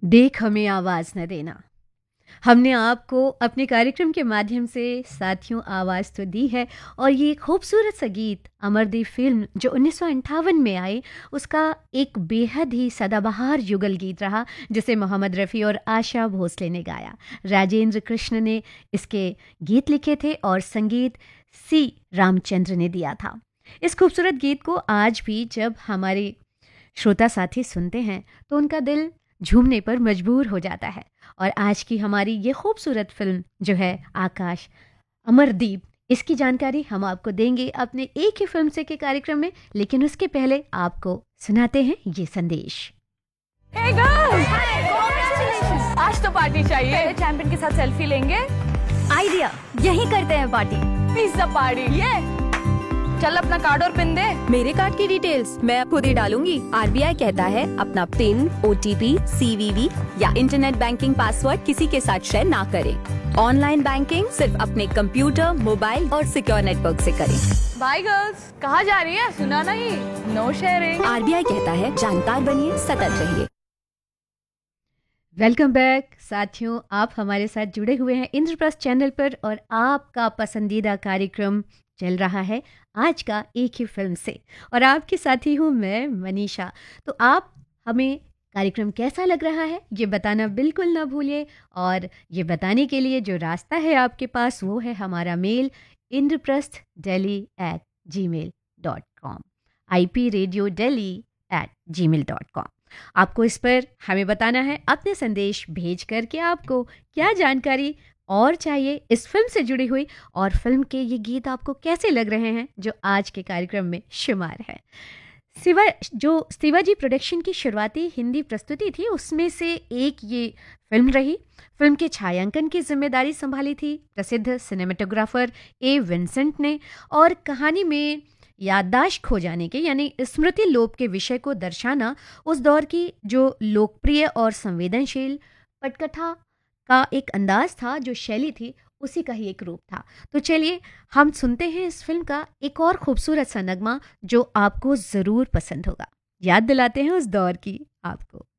देख हमें आवाज न देना। हमने आपको अपने कार्यक्रम के माध्यम से साथियों आवाज़ तो दी है, और ये खूबसूरत सा गीत अमरदीप फिल्म जो 1958 में आई, उसका एक बेहद ही सदाबहार युगल गीत रहा, जिसे मोहम्मद रफ़ी और आशा भोसले ने गाया। राजेंद्र कृष्ण ने इसके गीत लिखे थे और संगीत सी रामचंद्र ने दिया था। इस खूबसूरत गीत को आज भी जब हमारे श्रोता साथी सुनते हैं तो उनका दिल झूमने पर मजबूर हो जाता है। और आज की हमारी ये खूबसूरत फिल्म जो है आकाश अमरदीप, इसकी जानकारी हम आपको देंगे अपने एक ही फिल्म से के कार्यक्रम में, लेकिन उसके पहले आपको सुनाते हैं ये संदेश। Hey girls! Congratulations! आज तो पार्टी चाहिए। पहले चैंपियन के साथ सेल्फी लेंगे। आइडिया, यही करते हैं पार्टी। Pizza party. ये चल अपना कार्ड और पिन दे। मेरे कार्ड की डिटेल्स मैं खुद ही डालूंगी। आरबीआई कहता है अपना पिन, ओटीपी, सीवीवी या इंटरनेट बैंकिंग पासवर्ड किसी के साथ शेयर ना करें। ऑनलाइन बैंकिंग सिर्फ अपने कंप्यूटर, मोबाइल और सिक्योर नेटवर्क से करें। बाय गर्ल्स, कहाँ जा रही है? सुना नहीं, नो शेयरिंग। आरबीआई कहता है जानकार बनिए, सतर्क रहिए। वेलकम बैक साथियों, आप हमारे साथ जुड़े हुए हैं इंद्रप्रस्थ चैनल पर, और आपका पसंदीदा कार्यक्रम चल रहा है आज का एक ही फिल्म से, और आपके साथी हूँ मैं मनीषा। तो आप हमें कार्यक्रम कैसा लग रहा है ये बताना बिल्कुल ना भूलिए, और ये बताने के लिए जो रास्ता है आपके पास वो है हमारा मेल indraprasthdelhi@gmail.com, ipradiodeli@gmail.com। आपको इस पर हमें बताना है अपने संदेश भेज करके आपको क्या जानकारी और चाहिए इस फिल्म से जुड़ी हुई, और फिल्म के ये गीत आपको कैसे लग रहे हैं जो आज के कार्यक्रम में शुमार है। शिवाजी प्रोडक्शन की शुरुआती हिंदी प्रस्तुति थी, उसमें से एक ये फिल्म रही। फिल्म के छायांकन की जिम्मेदारी संभाली थी प्रसिद्ध सिनेमेटोग्राफर ए विंसेंट ने, और कहानी में याददाश्त खो जाने के यानी स्मृति लोप के विषय को दर्शाना उस दौर की जो लोकप्रिय और संवेदनशील पटकथा का एक अंदाज था, जो शैली थी, उसी का ही एक रूप था। तो चलिए हम सुनते हैं इस फिल्म का एक और खूबसूरत सा नगमा जो आपको ज़रूर पसंद होगा। याद दिलाते हैं उस दौर की आपको।